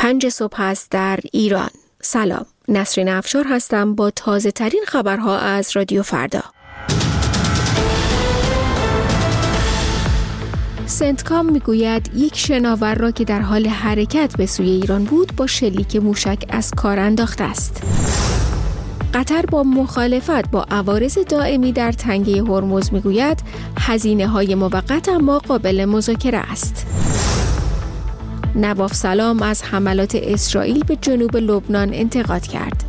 5 صبح است در ایران. سلام، نسرین افشار هستم با تازه ترین خبرها از رادیو فردا. سنتکام میگوید یک شناور را که در حال حرکت به سوی ایران بود با شلیک موشک از کار انداخته است. قطر با مخالفت با عوارض دائمی در تنگه هرمز میگوید هزینه‌های موقت اما قابل مذاکره است. نواف سلام از حملات اسرائیل به جنوب لبنان انتقاد کرد.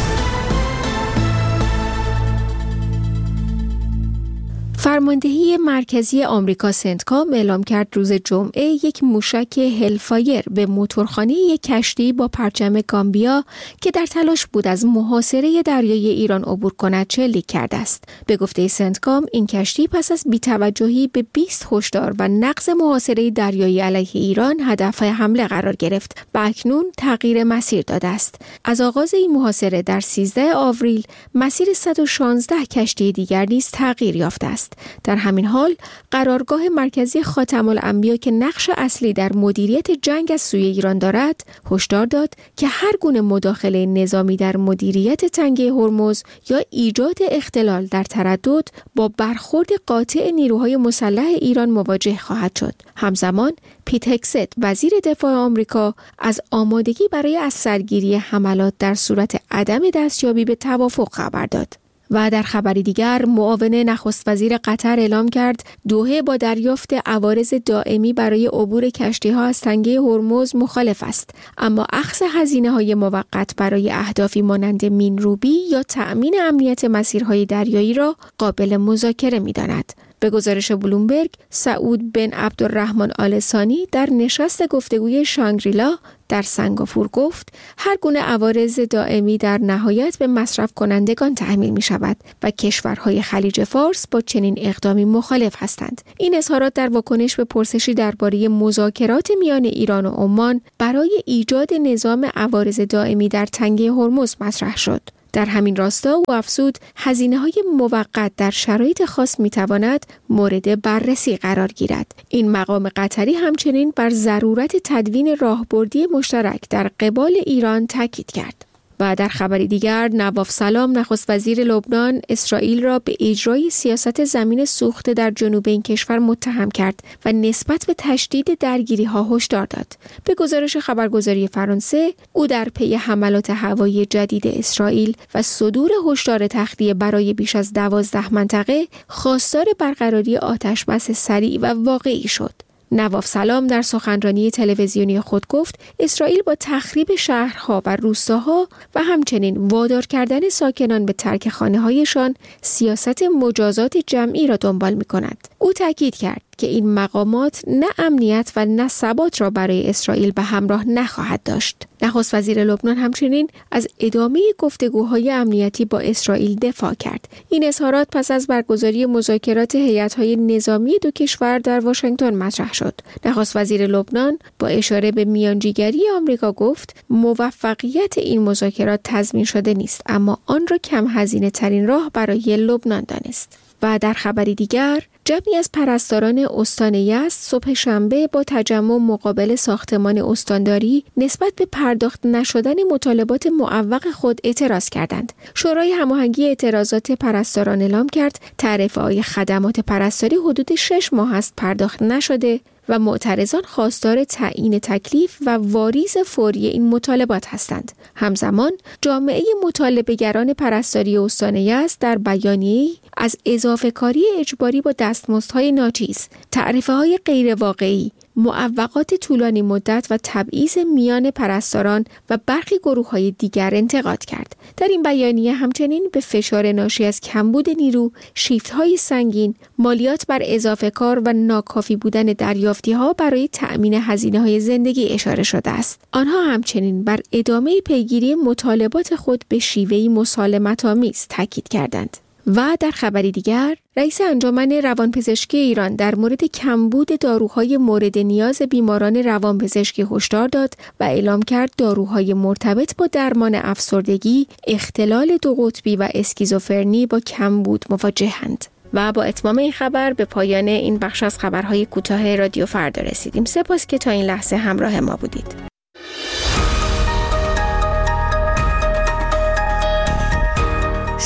فرماندهی مرکزی آمریکا سنتکام اعلام کرد روز جمعه یک موشک هلفایر به موتورخانه یک کشتی با پرچم گامبیا که در تلاش بود از محاصره دریای ایران عبور کند شلیک کرده است. به گفته سنتکام این کشتی پس از بی‌توجهی به 20 هشدار و نقض محاصره دریایی علیه ایران هدف حمله قرار گرفت و اکنون تغییر مسیر داده است. از آغاز این محاصره در 13 آوریل مسیر 116 کشتی دیگر نیز تغییر یافته است. در همین حال قرارگاه مرکزی خاتم الانبیا که نقش اصلی در مدیریت جنگ از سوی ایران دارد هشدار داد که هر گونه مداخله نظامی در مدیریت تنگه هرمز یا ایجاد اختلال در تردد با برخورد قاطع نیروهای مسلح ایران مواجه خواهد شد. همزمان پیت هگست وزیر دفاع آمریکا از آمادگی برای از سرگیری حملات در صورت عدم دستیابی به توافق خبر داد. و در خبری دیگر معاون نخست وزیر قطر اعلام کرد دوحه با دریافت عوارض دائمی برای عبور کشتی‌ها از تنگه هرمز مخالف است، اما اخذ هزینه‌های موقت برای اهدافی مانند مین‌روبی یا تأمین امنیت مسیرهای دریایی را قابل مذاکره می‌داند. به گزارش بلومبرگ، سعود بن عبدالرحمن آل ثانی در نشست گفتگوی شانگریلا در سنگاپور گفت هر گونه عوارض دائمی در نهایت به مصرف کنندگان تحمیل می شود و کشورهای خلیج فارس با چنین اقدامی مخالف هستند. این اظهارات در واکنش به پرسشی درباره مذاکرات میان ایران و عمان برای ایجاد نظام عوارض دائمی در تنگه هرمز مطرح شد. در همین راستا او افزود هزینه‌های موقت در شرایط خاص می‌تواند مورد بررسی قرار گیرد. این مقام قطری همچنین بر ضرورت تدوین راهبردی مشترک در قبال ایران تاکید کرد. و در خبری دیگر نواف سلام نخست وزیر لبنان اسرائیل را به اجرای سیاست زمین سوخته در جنوب این کشور متهم کرد و نسبت به تشدید درگیری‌ها هشدار داد. به گزارش خبرگزاری فرانسه او در پی حملات هوایی جدید اسرائیل و صدور هشدار تخلیه برای بیش از 12 منطقه خواستار برقراری آتشبس سریع و واقعی شد. نواف سلام در سخنرانی تلویزیونی خود گفت اسرائیل با تخریب شهرها و روستاها و همچنین وادار کردن ساکنان به ترک خانه‌هایشان سیاست مجازات جمعی را دنبال می‌کند. او تاکید کرد که این مقامات نه امنیت و نه ثبات را برای اسرائیل به همراه نخواهد داشت. نخست وزیر لبنان همچنین از ادامه گفتگوهای امنیتی با اسرائیل دفاع کرد. این اظهارات پس از برگزاری مذاکرات هیئت‌های نظامی دو کشور در واشنگتن مطرح شد. نخست وزیر لبنان با اشاره به میانجیگری آمریکا گفت موفقیت این مذاکرات تضمین شده نیست، اما آن را کم هزینه ترین راه برای لبنان دانست. و در خبری دیگر جمعی از پرستاران استان یزد صبح شنبه با تجمع مقابل ساختمان استانداری نسبت به پرداخت نشدن مطالبات معوق خود اعتراض کردند. شورای هماهنگی اعتراضات پرستاران اعلام کرد تعرفه‌های خدمات پرستاری حدود 6 ماه است پرداخت نشده و معترضان خواستار تعیین تکلیف و واریز فوری این مطالبات هستند. همزمان جامعه مطالبه‌گران پرستاری استان یزد در بیانیه‌ای از اضافه کاری اجباری با دستمزدهای ناچیز، تعرفه‌های غیر واقعی، معوقات طولانی مدت و تبعیض میان پرستاران و برخی گروه‌های دیگر انتقاد کرد. در این بیانیه همچنین به فشار ناشی از کمبود نیرو، شیفت‌های سنگین، مالیات بر اضافه کار و ناکافی بودن دریافتی‌ها برای تأمین هزینه‌های زندگی اشاره شده است. آنها همچنین بر ادامه پیگیری مطالبات خود به شیوهی مسالمت‌آمیز تاکید کردند. و در خبری دیگر رئیس انجمن روانپزشکی ایران در مورد کمبود داروهای مورد نیاز بیماران روانپزشکی هشدار داد و اعلام کرد داروهای مرتبط با درمان افسردگی، اختلال دو قطبی و اسکیزوفرنی با کمبود مواجهند. و با اتمام این خبر به پایان این بخش از خبرهای کوتاه رادیو فردا رسیدیم. سپاس که تا این لحظه همراه ما بودید.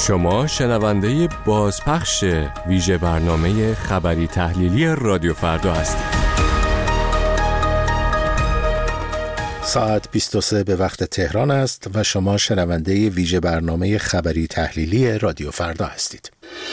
شما شنونده بازپخش ویژه برنامه خبری تحلیلی رادیو فردا هستید. ساعت 23 به وقت تهران است و شما شنونده ویژه برنامه خبری تحلیلی رادیو فردا هستید.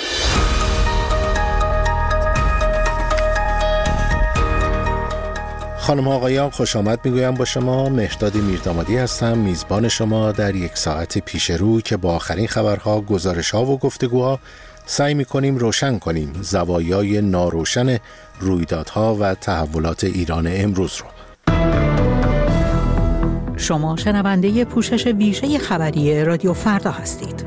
خانم آقایان، خوش آمد میگویم با شما. مهرداد میردامادی هستم، میزبان شما در یک ساعت پیش رو که با آخرین خبرها، گزارش‌ها و گفتگوها سعی می‌کنیم روشن کنیم زوایای ناروشن رویدادها و تحولات ایران امروز رو. شما شنونده پوشش ویژه خبری رادیو فردا هستید.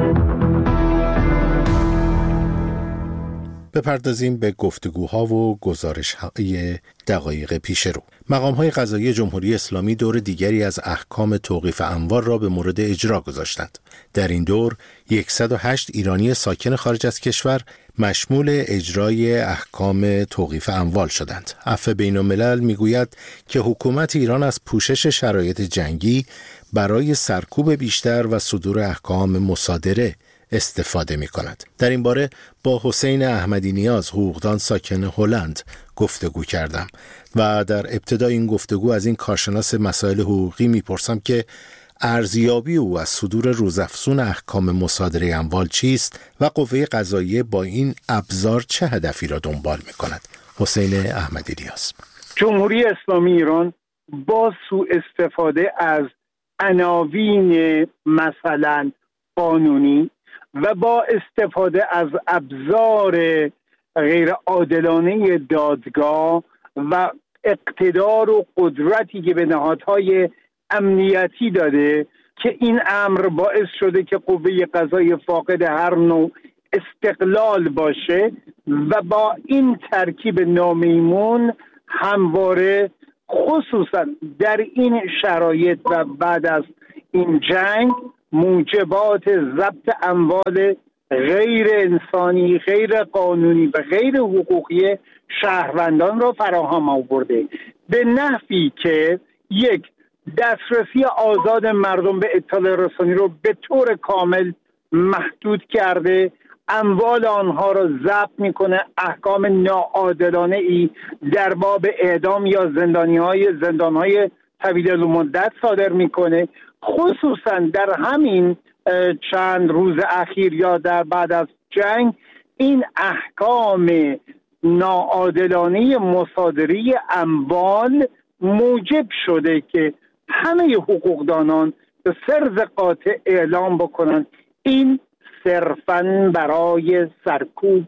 بپردازیم به گفتگوها و گزارش‌های دقایق پیش رو. مقام‌های قضایی جمهوری اسلامی دور دیگری از احکام توقیف اموال را به مورد اجرا گذاشتند. در این دور 108 ایرانی ساکن خارج از کشور مشمول اجرای احکام توقیف اموال شدند. عفو بین‌الملل میگوید که حکومت ایران از پوشش شرایط جنگی برای سرکوب بیشتر و صدور احکام مصادره استفاده می کند. در این باره با حسین احمدی نیاز، حقوقدان ساکن هلند، گفتگو کردم و در ابتدای این گفتگو از این کارشناس مسائل حقوقی میپرسم که ارزیابی او از صدور روزافزون احکام مصادره اموال چیست و قوه قضاییه با این ابزار چه هدفی را دنبال می کند. حسین احمدی نیاز: جمهوری اسلامی ایران با سوء استفاده از عناوین مثلا قانونی و با استفاده از ابزار غیر عادلانه دادگاه و اقتدار و قدرتی که به نهادهای امنیتی داده که این امر باعث شده که قوه قضاییه فاقد هر نوع استقلال باشه و با این ترکیب نامیمون همواره خصوصا در این شرایط و بعد از این جنگ موجبات ضبط اموال غیر انسانی، غیر قانونی و غیر حقوقی شهروندان را فراهم آورده، به نحوی که یک، دسترسی آزاد مردم به اطلاع رسانی رو به طور کامل محدود کرده، اموال آنها را ضبط میکنه، احکام ناعادلانه ای در باب اعدام یا زندانهای طویل المدت صادر میکنه. خصوصا در همین چند روز اخیر یا در بعد از جنگ این احکام ناعادلانه مصادره اموال موجب شده که همه حقوقدانان به سرز قاطع اعلام بکنند این صرفاً برای سرکوب،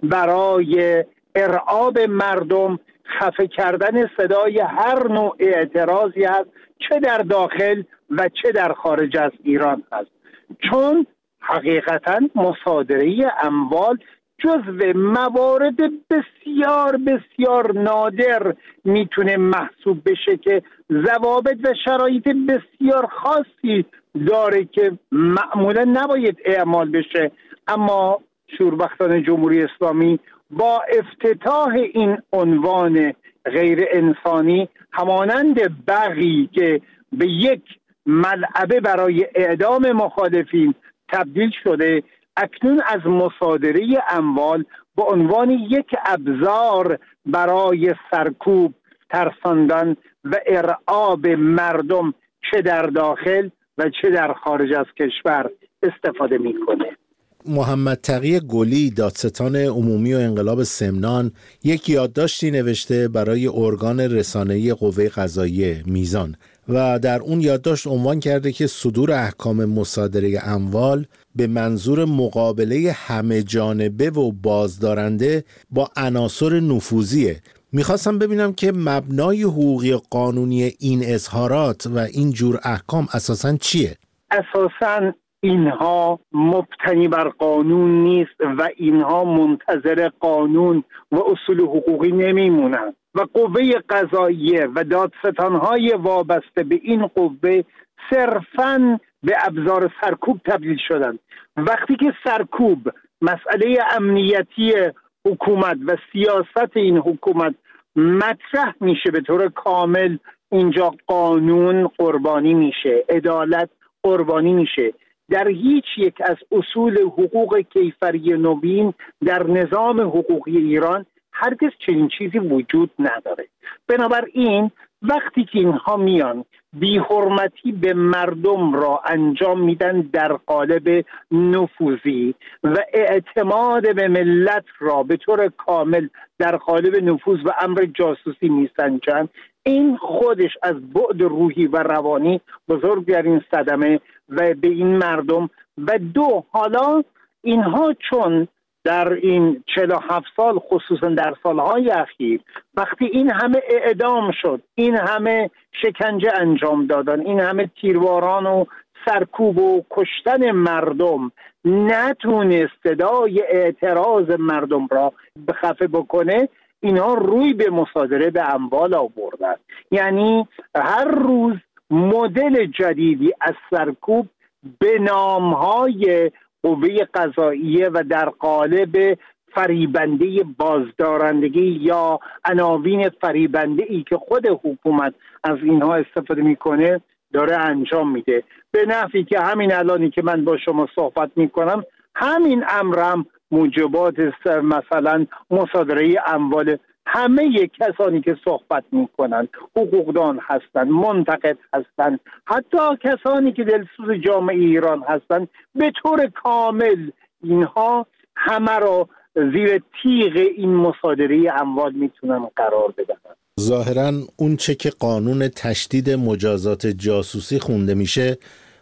برای ارعاب مردم، خفه کردن صدای هر نوع اعتراضی است، چه در داخل و چه در خارج از ایران هست. چون حقیقتاً مصادره اموال جزو موارد بسیار بسیار نادر میتونه محسوب بشه که ضوابط و شرایط بسیار خاصی داره که معمولا نباید اعمال بشه، اما شوربختان جمهوری اسلامی با افتتاح این عنوان غیر انسانی همانند بغی که به یک ملعبه برای اعدام مخالفین تبدیل شده، اکنون از مصادره اموال به عنوان یک ابزار برای سرکوب، ترساندن و ارعاب مردم چه در داخل و چه در خارج از کشور استفاده میکنه. محمد تقی گلی، دادستان عمومی و انقلاب سمنان، یک یادداشتی نوشته برای ارگان رسانه‌ای قوه قضاییه میزان و در اون یادداشت عنوان کرده که صدور احکام مصادره اموال به منظور مقابله همه جانبه و بازدارنده با عناصر نفوذیه. میخواستم ببینم که مبنای حقوقی قانونی این اظهارات و این جور احکام اساساً چیه؟ اساساً اینها مبتنی بر قانون نیست و اینها منتظر قانون و اصول حقوقی نمیمونند و قوه قضاییه و دادستانهای وابسته به این قوه صرفاً به ابزار سرکوب تبدیل شدند. وقتی که سرکوب مسئله امنیتی حکومت و سیاست این حکومت مطرح میشه به طور کامل، اینجا قانون قربانی میشه، عدالت قربانی میشه. در هیچ یک از اصول حقوق کیفری نوین در نظام حقوقی ایران هرگز چنین چیزی وجود نداره. بنابراین وقتی که اینها میان بی‌حرمتی به مردم را انجام میدن در قالب نفوذی و اعتماد به ملت را به طور کامل در قالب نفوذ و امر جاسوسی میسنجند، این خودش از بعد روحی و روانی بزرگترین صدمه و به این مردم. و دو، حالا اینها چون در این 47 سال خصوصا در سالهای اخیر وقتی این همه اعدام شد، این همه شکنجه انجام دادن، این همه تیرواران و سرکوب و کشتن مردم، نتونست صدای اعتراض مردم را بخفه بکنه، اینها روی به مصادره به اموال آوردن. یعنی هر روز مدل جدیدی از سرکوب به نامهای قوه قضاییه و در قالب فریبنده بازدارندگی یا عناوین فریبنده ای که خود حکومت از اینها استفاده میکنه داره انجام میده، به نفعی که همین الانی که من با شما صحبت میکنم همین امرم موجبات مثلا مصادره اموال همه کسانی که صحبت میکنن، حقوقدان هستند، منتقد هستند، حتی کسانی که دلسوز جامعه ایران هستند، به طور کامل اینها همه را زیر تیغ این مصادره اموال میتونن قرار بدن. ظاهراً اون چه که قانون تشدید مجازات جاسوسی خونده میشه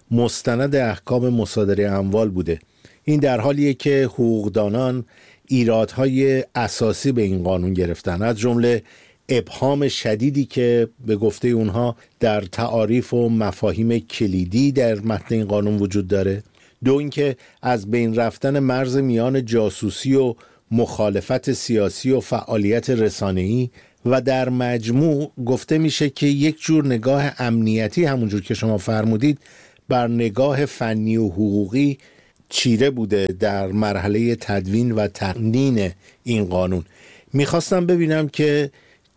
مستند احکام مصادره اموال بوده. این در حالیه که حقوقدانان ایرادهای اساسی به این قانون گرفتن، از جمله ابهام شدیدی که به گفته اونها در تعاریف و مفاهیم کلیدی در متن این قانون وجود داره. دو، اینکه از بین رفتن مرز میان جاسوسی و مخالفت سیاسی و فعالیت رسانه‌ای و در مجموع گفته میشه که یک جور نگاه امنیتی، همونجور که شما فرمودید، بر نگاه فنی و حقوقی چیره بوده در مرحله تدوین و تقنین این قانون. میخواستم ببینم که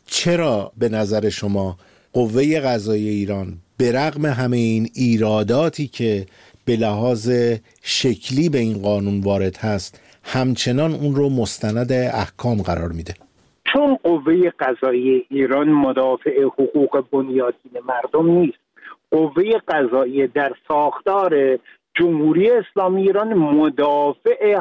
چرا به نظر شما قوه قضاییه ایران به رغم همه این ایراداتی که به لحاظ شکلی به این قانون وارد هست همچنان اون رو مستند احکام قرار میده؟ چون قوه قضاییه ایران مدافع حقوق بنیادین مردم نیست. قوه قضاییه در ساختار جمهوری اسلامی ایران مدافع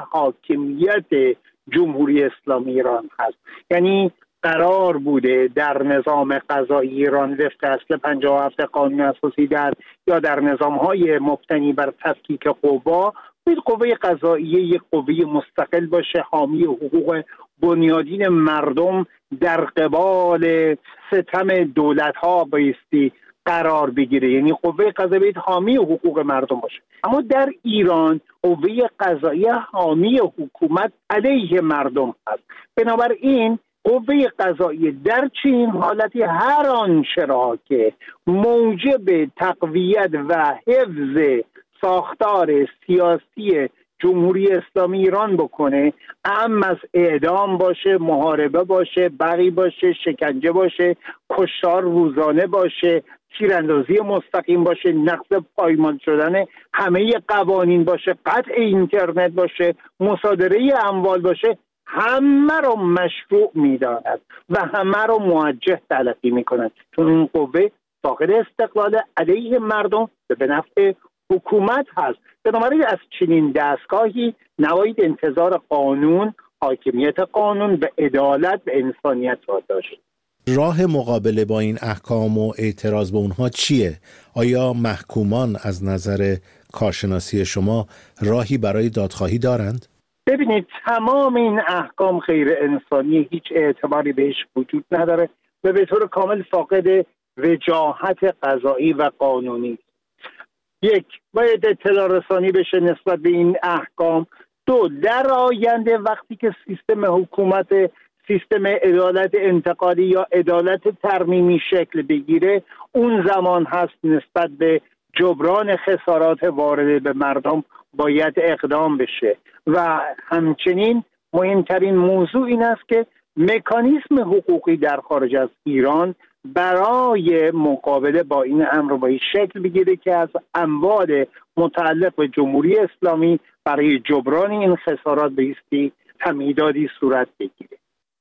حاکمیت جمهوری اسلامی ایران هست. یعنی قرار بوده در نظام قضایی ایران وفق اصل 57 قانون اساسی یا در نظام‌های مبتنی بر تفکیک قوا، قوه قضاییه یک قوه مستقل باشه، حامی حقوق بنیادین مردم در قبال ستم دولت‌ها بایستی قرار بگیره. یعنی قوه قضاییه حامی حقوق مردم باشه. اما در ایران قوه قضاییه حامی حکومت علیه مردم هست. بنابراین قوه قضاییه در چنین حالتی هر آنچه را که موجب تقویت و حفظ ساختار سیاسی جمهوری اسلامی ایران بکنه، اهم از اعدام باشه، محاربه باشه، بغی باشه، شکنجه باشه، کشتار روزانه باشه، تیراندازی مستقیم باشه، نقض پایمال شدن همه قوانین باشه، قطع اینترنت باشه، مصادره اموال باشه، همه رو مشروع می‌داند و همه رو موجه تلقی می‌کند. چون این قوه فاقد استقلال علیه مردم به نفع حکومت هست. بنابراین از چنین دستگاهی نباید انتظار قانون، حاکمیت قانون و عدالت و انسانیت را داشت. راه مقابله با این احکام و اعتراض به اونها چیه؟ آیا محکومان از نظر کارشناسی شما راهی برای دادخواهی دارند؟ ببینید، تمام این احکام غیر انسانی، هیچ اعتباری بهش وجود نداره و به طور کامل فاقد وجاهت قضایی و قانونی. یک، باید اطلاع رسانی بشه نسبت به این احکام. دو، در آینده وقتی که سیستم حکومت، سیستم عدالت انتقالی یا عدالت ترمیمی شکل بگیره، اون زمان هست نسبت به جبران خسارات وارده به مردم باید اقدام بشه. و همچنین مهمترین موضوع این است که مکانیزم حقوقی در خارج از ایران برای مقابله با این امر با این شکل بگیره که از اموال متعلق به جمهوری اسلامی برای جبران این خسارات بایستی تمهیداتی صورت بگیره.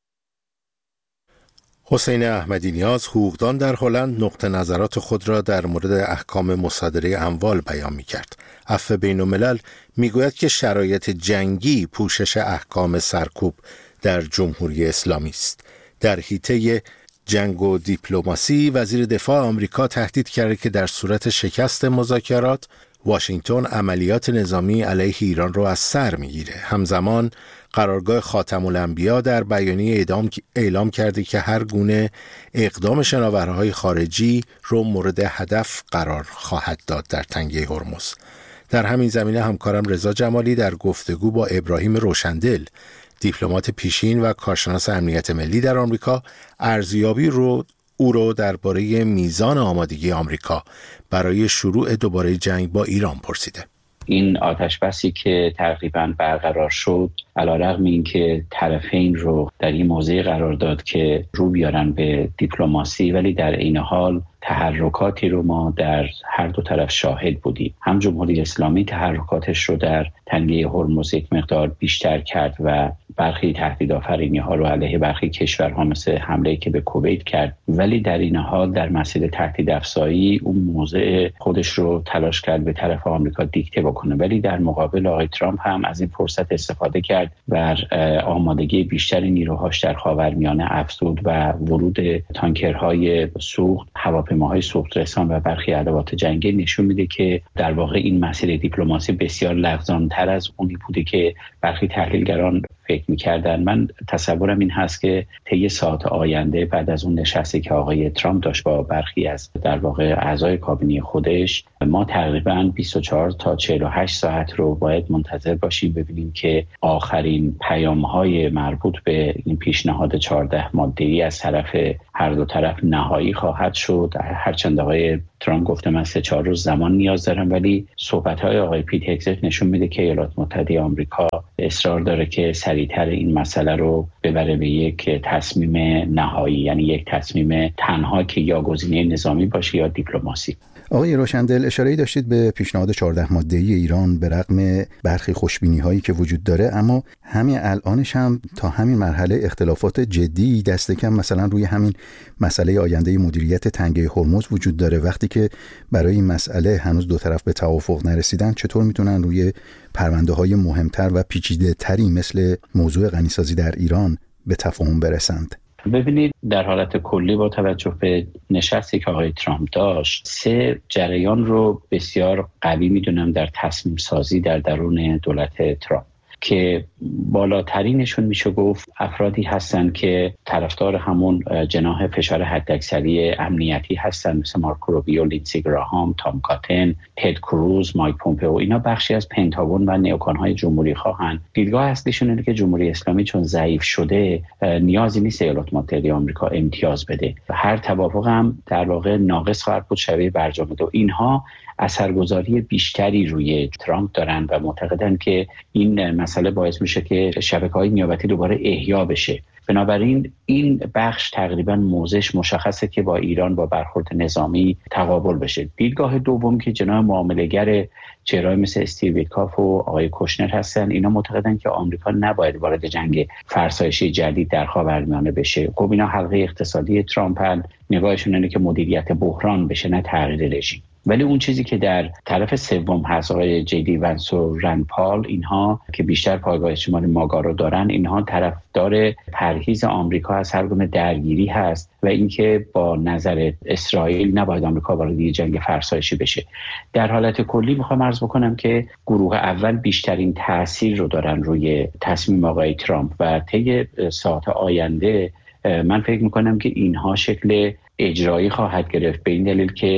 حسین احمدی نیاز، حقوقدان در هلند، نقطه نظرات خود را در مورد احکام مصادره اموال بیان می‌کرد. عفو بین‌الملل می‌گوید که شرایط جنگی پوشش احکام سرکوب در جمهوری اسلامی است. در حیطه جنگ و دیپلماسی، وزیر دفاع آمریکا تهدید کرده که در صورت شکست مذاکرات واشنگتن عملیات نظامی علیه ایران را از سر می‌گیره. همزمان قرارگاه خاتم الانبیا در بیانیه اعلام کرده که هر گونه اقدام شناورهای خارجی رو مورد هدف قرار خواهد داد در تنگه هرمز. در همین زمینه همکارم رضا جمالی در گفتگو با ابراهیم روشندل، دیپلمات پیشین و کارشناس امنیت ملی در آمریکا، ارزیابی او رو درباره میزان آمادگی آمریکا برای شروع دوباره جنگ با ایران پرسیده. این آتشبسی که تقریباً برقرار شد، علیرغم اینکه طرفین رو در این موضع قرار داد که رو بیارن به دیپلماسی، ولی در این حال تحرکاتی رو ما در هر دو طرف شاهد بودیم. هم جمهوری اسلامی تحرکاتش رو در تنگه هرمز یک مقدار بیشتر کرد و برخی تهدیدآفرینی‌ها رو علیه برخی کشورها مثل حمله‌ای که به کویت کرد، ولی در این حال در مسیر تهدیدافزایی اون موضع خودش رو تلاش کرد به طرف آمریکا دیکته بکنه، ولی در مقابل آقای ترامپ هم از این فرصت استفاده کرد و آمادگی بیشتری نیروهاش در خاورمیانه افزود و ورود تانکرهای سوخت، هواپیماهای سوخت‌رسان و برخی ادوات جنگی نشون میده که در واقع این مسیر دیپلماسی بسیار لغزان‌تر از اونی بوده که برخی تحلیلگران فکر می‌کردن. من تصورم این هست که طی ساعات آینده بعد از اون نشستی که آقای ترامپ داشت با برخی از در واقع اعضای کابینه خودش، ما تقریباً 24 تا 48 ساعت رو باید منتظر باشیم ببینیم که آخرین پیام‌های مربوط به این پیشنهاد 14 ماده‌ای از طرف هر دو طرف نهایی خواهد شد. هرچند آقای ترامپ گفته من 3-4 روز زمان نیاز دارم، ولی صحبت‌های آقای پیت هگزت نشون میده که ایالات متحده آمریکا اصرار داره که سریعتر این مسئله رو ببره به یک تصمیم نهایی، یعنی یک تصمیم تنها که یا گزینه نظامی باشه یا دیپلماسی. آقای روشندل، اشاره‌ای داشتید به پیشنهاد 14 ماده‌ای ایران به رغم برخی خوشبینی‌هایی که وجود داره، اما همین الانش هم تا همین مرحله اختلافات جدی دست کم مثلا روی همین مسئله آینده مدیریت تنگه هرمز وجود داره. وقتی که برای این مسئله هنوز دو طرف به توافق نرسیدن، چطور میتونن روی پرونده‌های مهمتر و پیچیده‌تری مثل موضوع غنیسازی در ایران به تفاهم برسند؟ ببینید، در حالت کلی با توجه به نشستی که آقای ترامپ داشت، 3 جریان رو بسیار قوی میدونم در تصمیم سازی در درون دولت ترامپ که بالاترینشون میشه گفت افرادی هستن که طرفدار همون جناح فشار حداکثری امنیتی هستن، مثل مارکو روبیو، لینسی گراهام، تام کاتن، تد کروز، مایک پومپئو. اینا بخشی از پنتاگون و نیوکان‌های جمهوری خواهن. دیدگاه اصلیشون اینه که جمهوری اسلامی چون ضعیف شده نیازی نیست ایالات متحده آمریکا امتیاز بده و هر توافق هم در واقع ناقص خواهد بود شبیه برجام دو. اینها اثرگذاری بیشتری روی ترامپ دارن و معتقدن که این مسئله باعث میشه که شبکه‌های نیابتی دوباره احیا بشه. بنابراین این بخش تقریبا موضعش مشخصه که با ایران با برخورد نظامی تقابل بشه. دیدگاه دوم که جناح معامله‌گر چهره‌ای مثل استیو ویتکاف و آقای کوشنر هستن، اینا معتقدن که آمریکا نباید وارد جنگ فرسایشی جدید در خاورمیانه بشه. خب اینا حلقه اقتصادی ترامپن، نگاهشون اینه که مدیریت بحران بشه نه تغییر رژیم. ولی اون چیزی که در طرف سوم هست، آقای جی دی ونس و رند پال، اینها که بیشتر پایگاه اجتماعی ماگا رو دارن، اینها طرفدار پرهیز آمریکا از هر گونه درگیری هست و اینکه با نظر اسرائیل نباید آمریکا وارد جنگ فرسایشی بشه. در حالت کلی میخوام عرض بکنم که گروه اول بیشترین تاثیر رو دارن روی تصمیم آقای ترامپ و طی ساعات آینده من فکر میکنم که اینها شکل اجرایی خواهد گرفت، به این دلیل که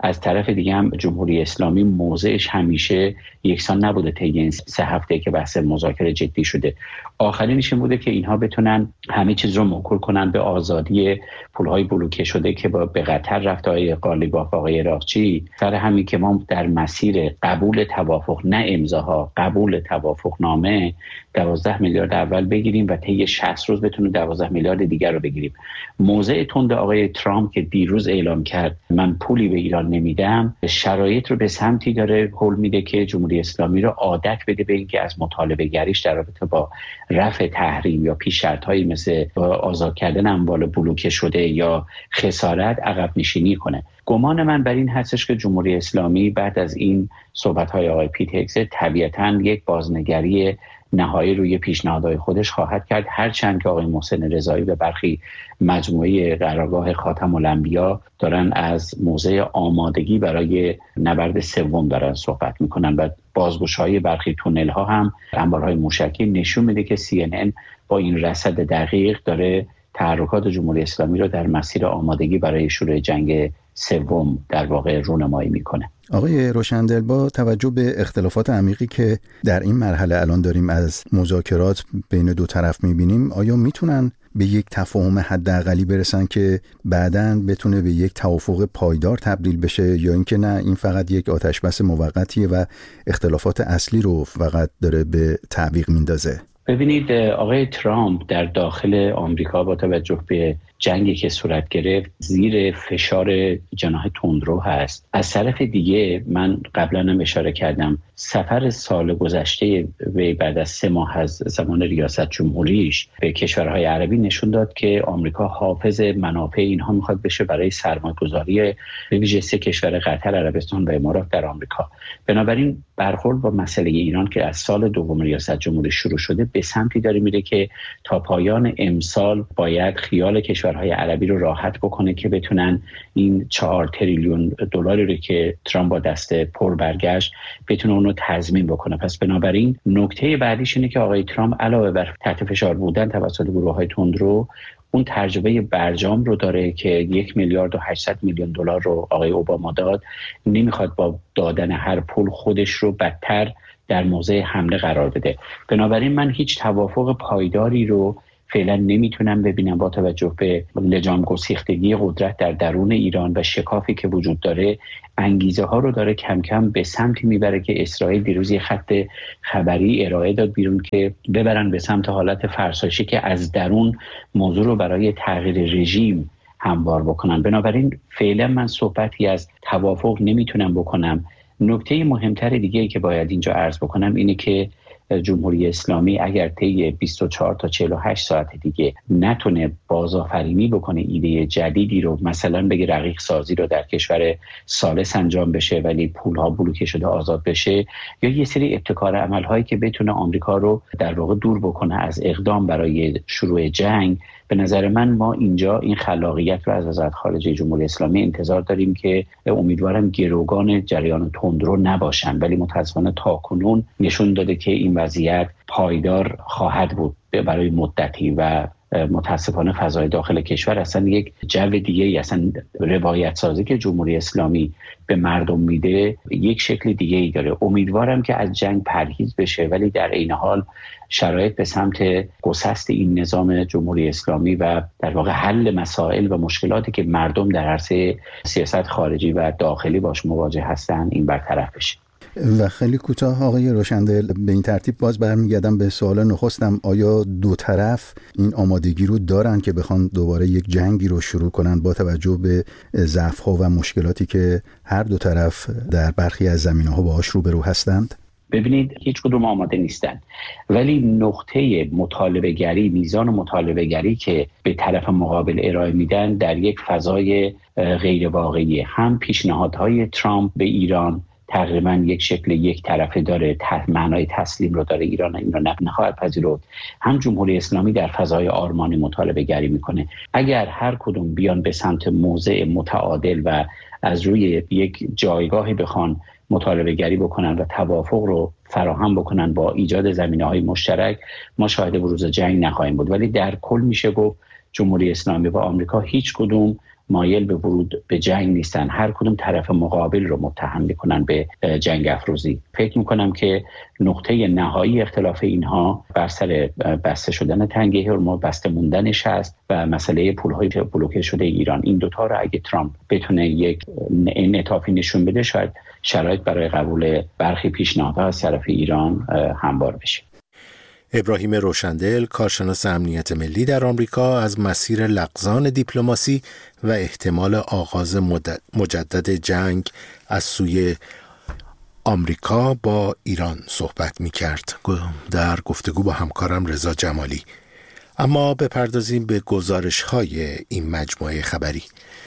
از طرف دیگه هم جمهوری اسلامی موضعش همیشه یکسان نبوده طی این 3 هفته که بحث مذاکره جدی شده. آخرینش این بوده که اینها بتونن همه چیز رو موکول کنن به آزادی پولهای بلوکه شده که به قطر رفت آقای قالیباف، آقای عراقچی. سر همین که ما در مسیر قبول توافق، نه امضاها، قبول توافق نامه 12 میلیارد اول بگیریم و طی 60 روز بتونیم 12 میلیارد دیگر رو بگیریم. موضع تند آقای ترامپ که دیروز اعلام کرد من پولی به ایران نمیدم، شرایط رو به سمتی داره هل میده که جمهوری اسلامی رو عادت بده به اینکه از مطالبه گریش در رابطه با رفع تحریم یا پیش شرط‌هایی مثل آزاد کردن اموال بلوکه شده یا خسارت عقب نشینی کنه. گمان من بر این هستش که جمهوری اسلامی بعد از این صحبت‌های آقای پیت هگزت طبیعتاً یک بازنگری نهایی روی پیشنهادهای خودش خواهد کرد، هرچند که آقای محسن رضایی و برخی مجموعه قرارگاه خاتم الانبیا دارن از موضع آمادگی برای نبرد سوم دارن صحبت میکنن و بازگشایی برخی تونل ها هم انبارهای موشکی نشون میده که CNN با این رصد دقیق داره تحرکات جمهوری اسلامی رو در مسیر آمادگی برای شروع جنگ سوم در واقع رونمایی میکنه. آقای روشندل، با توجه به اختلافات عمیقی که در این مرحله الان داریم از مذاکرات بین دو طرف میبینیم، آیا میتونن به یک تفاهم حداقلی برسن که بعداً بتونه به یک توافق پایدار تبدیل بشه، یا اینکه نه این فقط یک آتشبس موقتیه و اختلافات اصلی رو فقط داره به تعویق میندازه؟ ببینید آقای ترامپ در داخل آمریکا با توجه به جنگی که صورت گرفت زیر فشار جناح تندرو هست. از طرف دیگه من قبلا هم اشاره کردم سفر سال گذشته وی بعد از 3 ماه از زمان ریاست جمهوریش به کشورهای عربی نشون داد که آمریکا حافظ منافع اینها میخواد بشه برای سرمایه‌گذاری به ویژه 3 کشور قطر، عربستان و امارات در آمریکا. بنابراین برخورد با مسئله ایران که از سال دوم ریاست جمهوری شروع شده به سمتی داره میره که تا پایان امسال باید خیال کشورهای عربی رو راحت بکنه که بتونن این 4 تریلیون دلاری رو که ترامپ با دست پر برگشت بتونه اونو تضمین بکنه. پس بنابراین نکته بعدیش اینه که آقای ترامپ علاوه بر تحت فشار بودن توسط گروه‌های تندرو اون تجربه برجام رو داره که 1 میلیارد و 800 میلیون دلار رو آقای اوباما داد. نمیخواد با دادن هر پول خودش رو بدتر در موضع حمله قرار بده. بنابراین من هیچ توافق پایداری رو فعلا نمیتونم ببینم با توجه به لجام گسیختگی قدرت در درون ایران و شکافی که وجود داره. انگیزه ها رو داره کم کم به سمتی میبره که اسرائیل دیروز یه خط خبری ارائه داد بیرون که ببرن به سمت حالت فرسایشی که از درون موضوع رو برای تغییر رژیم هموار بکنن. بنابراین فعلا من صحبتی از توافق نمیتونم بکنم. نکته مهمتر دیگه‌ای که باید اینجا عرض بکنم اینه که جمهوری اسلامی اگر طی 24 تا 48 ساعت دیگه نتونه بازآفرینی بکنه، ایده جدیدی رو مثلا بگه رقیق سازی رو در کشور ثالث انجام بشه ولی پولها بلوکه شده آزاد بشه، یا یه سری ابتکار عملهایی که بتونه آمریکا رو در واقع دور بکنه از اقدام برای شروع جنگ، به نظر من ما اینجا این خلاقیت رو از وزارت خارجه جمهوری اسلامی انتظار داریم که امیدوارم گروگان جریان تندرو نباشن، ولی متاسفانه تاکنون نشون داده که این وضعیت پایدار خواهد بود برای مدتی و متاسفانه فضای داخل کشور اصلا یک جو دیگه، اصلا روایت سازی که جمهوری اسلامی به مردم میده یک شکل دیگه ای داره. امیدوارم که از جنگ پرهیز بشه ولی در عین حال شرایط به سمت گسست این نظام جمهوری اسلامی و در واقع حل مسائل و مشکلاتی که مردم در عرصه سیاست خارجی و داخلی باش مواجه هستن این برطرف بشه. و خیلی کوتاه آقای روشندل، به این ترتیب باز برمیگردم به سوال نخستم، آیا دو طرف این آمادگی رو دارن که بخوان دوباره یک جنگی رو شروع کنن با توجه به ضعف‌ها و مشکلاتی که هر دو طرف در برخی از زمینه‌ها باهاش روبرو هستند؟ ببینید هیچ کدوم آماده نیستن، ولی نقطه مطالبه گری، میزان مطالبه گری که به طرف مقابل ارائه میدن در یک فضای غیر واقعی. هم پیشنهادهای ترامپ به ایران تقریبا یک شکل یک طرفه داره، معنای تسلیم رو داره، ایران این رو نخواهد پذیرفت. هم جمهوری اسلامی در فضای آرمانی مطالبه گری میکنه. اگر هر کدوم بیان به سمت موضع متعادل و از روی یک جایگاهی بخوان مطالبه گری بکنن و توافق رو فراهم بکنن با ایجاد زمینه‌های مشترک، ما شاهد بروز جنگ نخواهیم بود. ولی در کل میشه گفت جمهوری اسلامی و آمریکا هیچ کدوم مایل به ورود به جنگ نیستن، هر کدوم طرف مقابل رو متهم میکنن به جنگ افروزی. فکر میکنم که نقطه نهایی اختلاف اینها بر سر بسته شدن تنگه هرمز، بسته موندنش هست و مسئله پولهای بلوکه شده ایران. این دوتا رو اگه ترامپ بتونه یک انعطافی نشون بده، شاید شرایط برای قبول برخی پیشنهادها از طرف ایران هموار بشه. ابراهیم روشندل، کارشناس امنیت ملی در آمریکا، از مسیر لغزان دیپلماسی و احتمال آغاز مجدد جنگ از سوی آمریکا با ایران صحبت می‌کرد در گفتگو با همکارم رضا جمالی. اما بپردازیم به گزارش‌های این مجموعه خبری.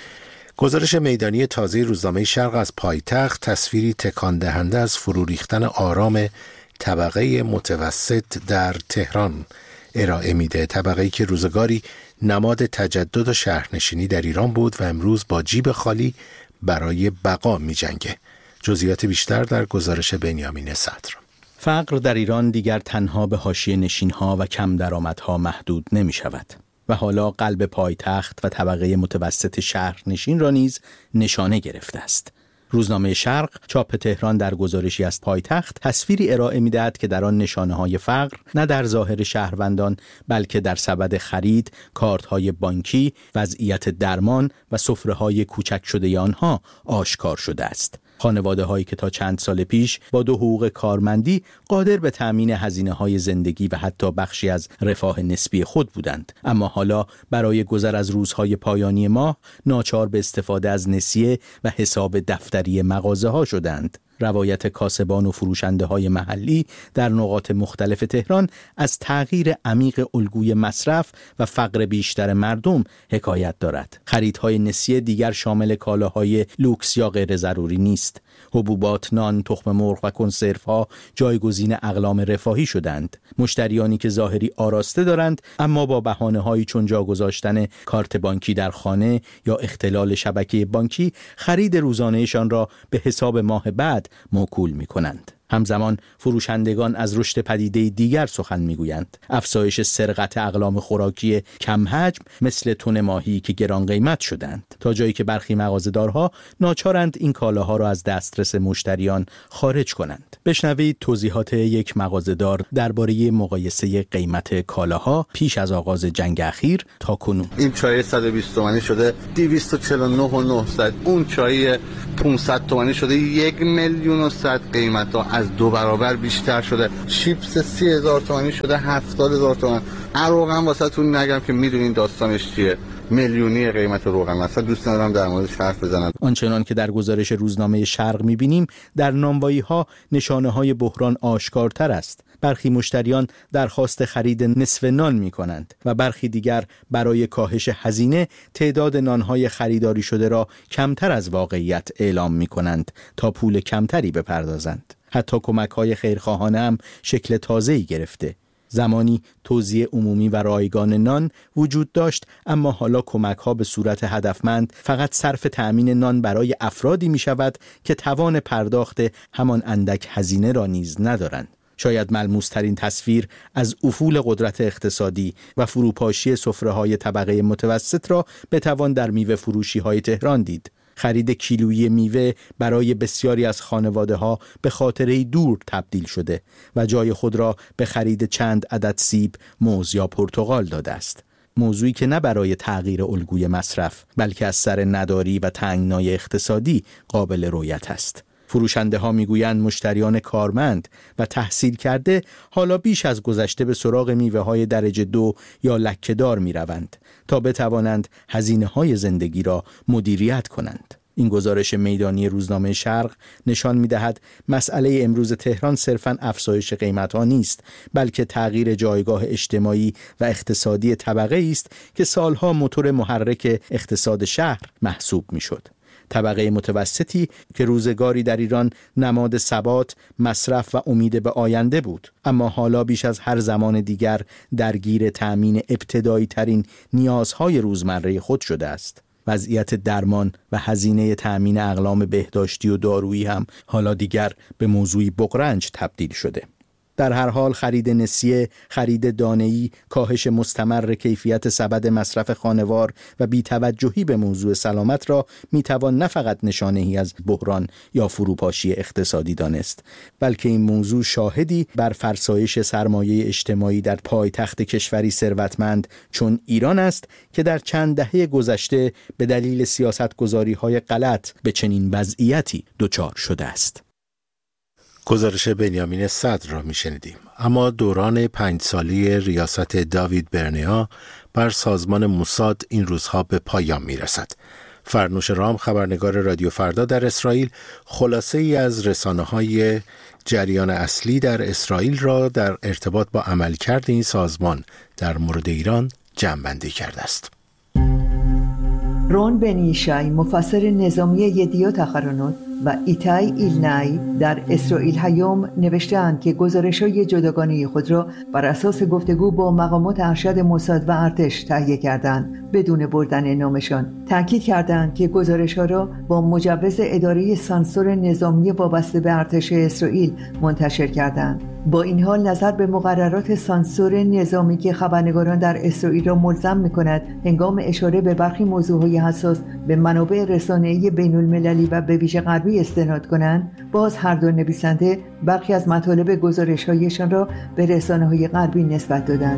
گزارش میدانی تازه روزنامه شرق از پایتخت تصویری تکان دهنده از فرو ریختن آرام طبقه متوسط در تهران ارائه میده. طبقه‌ای که روزگاری نماد تجدد و شهرنشینی در ایران بود و امروز با جیب خالی برای بقا می‌جنگه. جزئیات بیشتر در گزارش بنیامین صدر. فقر در ایران دیگر تنها به حاشیه نشین‌ها و کم درآمدها محدود نمی‌شود و حالا قلب پایتخت و طبقه متوسط شهرنشین را نیز نشانه گرفته است. روزنامه شرق چاپ تهران در گزارشی از پایتخت تصویری ارائه می‌دهد که در آن نشانه‌های فقر نه در ظاهر شهروندان بلکه در سبد خرید، کارت‌های بانکی، وضعیت درمان و سفره‌های کوچک شده آنها آشکار شده است. خانواده‌هایی که تا چند سال پیش با 2 حقوق کارمندی قادر به تأمین هزینه‌های زندگی و حتی بخشی از رفاه نسبی خود بودند، اما حالا برای گذر از روزهای پایانی ماه ناچار به استفاده از نسیه و حساب دفتری مغازه‌ها شدند. روایت کاسبان و فروشنده‌های محلی در نقاط مختلف تهران از تغییر عمیق الگوی مصرف و فقر بیشتر مردم حکایت دارد. خریدهای نسیه دیگر شامل کالاهای لوکس یا غیر ضروری نیست. حبوبات، نان، تخم مرغ و کنسروها جایگزین اقلام رفاهی شدند. مشتریانی که ظاهری آراسته دارند اما با بهانه‌هایی چون جا گذاشتن کارت بانکی در خانه یا اختلال شبکه بانکی خرید روزانه‌شان را به حساب ماه بعد موکول می‌کنند. همزمان فروشندگان از رشد پدیده دیگر سخن میگویند. افزایش سرقت اقلام خوراکی کم حجم مثل تن ماهی که گران قیمت شدند، تا جایی که برخی مغازه‌دارها ناچارند این کالاها را از دسترس مشتریان خارج کنند. بشنوید توضیحات یک مغازه‌دار درباره مقایسه قیمت کالاها پیش از آغاز جنگ اخیر تا کنون. این چای 120 تومانی شده 249,900، اون چای 500 تومانی شده 1,100,000 قیمتا از 2 برابر بیشتر شده. چیپس 30,000 تومانی شده 70,000 تومان. روغن واسه تون نگم که میدونین داستانش چیه، میلیونی قیمت روغن. اصلا دوست ندارم در موردش حرف بزنم. آنچنان که در گزارش روزنامه شرق می‌بینیم در نانوایی‌ها نشانه‌های بحران آشکارتر است. برخی مشتریان درخواست خرید نصف نان می‌کنند و برخی دیگر برای کاهش هزینه تعداد نان‌های خریداری شده را کمتر از واقعیت اعلام می‌کنند تا پول کمتری بپردازند. حتی کمک‌های خیرخواهانه هم شکل تازه‌ای گرفته. زمانی توزیع عمومی و رایگان نان وجود داشت، اما حالا کمک‌ها به صورت هدفمند فقط صرف تأمین نان برای افرادی می‌شود که توان پرداخت همان اندک هزینه را نیز ندارند. شاید ملموس‌ترین تصویر از افول قدرت اقتصادی و فروپاشی سفره‌های طبقه متوسط را بتوان در میوه فروشی‌های تهران دید. خرید کیلویی میوه برای بسیاری از خانواده‌ها به خاطره‌ای دور تبدیل شده و جای خود را به خرید چند عدد سیب، موز یا پرتقال داده است. موضوعی که نه برای تغییر الگوی مصرف بلکه از سر نداری و تنگنای اقتصادی قابل رؤیت است. فروشنده ها میگویند مشتریان کارمند و تحصیل کرده حالا بیش از گذشته به سراغ میوه های درجه 2 یا لکه‌دار می روند تا بتوانند هزینه های زندگی را مدیریت کنند. این گزارش میدانی روزنامه شرق نشان می دهد مسئله امروز تهران صرفاً افزایش قیمت ها نیست، بلکه تغییر جایگاه اجتماعی و اقتصادی طبقه است که سالها موتور محرک اقتصاد شهر محسوب می شد. طبقه متوسطی که روزگاری در ایران نماد ثبات، مصرف و امید به آینده بود، اما حالا بیش از هر زمان دیگر درگیر تأمین ابتدایی ترین نیازهای روزمره خود شده است. وضعیت درمان و هزینه تأمین اقلام بهداشتی و دارویی هم حالا دیگر به موضوعی بغرنج تبدیل شده. در هر حال خرید نسیه، خرید دانه‌ای، کاهش مستمر کیفیت سبد مصرف خانوار و بی‌توجهی به موضوع سلامت را میتوان نه فقط نشانه‌ای از بحران یا فروپاشی اقتصادی دانست، بلکه این موضوع شاهدی بر فرسایش سرمایه اجتماعی در پایتخت کشوری ثروتمند چون ایران است که در چند دهه گذشته به دلیل سیاست‌گذاری‌های غلط به چنین وضعیتی دچار شده است. گزارش بنیامین صدر را میشنیدیم. اما دوران 5 سالی ریاست داوید برنیا بر سازمان موساد این روزها به پایان میرسد. فرنوش رام، خبرنگار رادیو فردا در اسرائیل، خلاصه ای از رسانه‌های جریان اصلی در اسرائیل را در ارتباط با عملکرد این سازمان در مورد ایران جمع‌بندی کرده است. رون بن یشای، مفسر نظامی یدیوت اخرونوت، و ایتای ایلنای در اسرائیل هیوم نوشتند که گزارش‌های جداگانه خود را بر اساس گفتگو با مقامات ارشد موساد و ارتش تهیه کردند بدون بردن نامشان. تاکید کردند که گزارش‌ها را با مجوز اداره سانسور نظامی وابسته به ارتش اسرائیل منتشر کردند. با این حال نظر به مقررات سانسور نظامی که خبرنگاران در اسرائیل را ملزم می‌کند هنگام اشاره به برخی موضوعهای حساس به منابع رسانه‌ای بین‌المللی و به ویژه غربی استناد کنند، باز هر دو نویسنده برخی از مطالب گزارش‌هایشان را به رسانه‌های غربی نسبت دادند.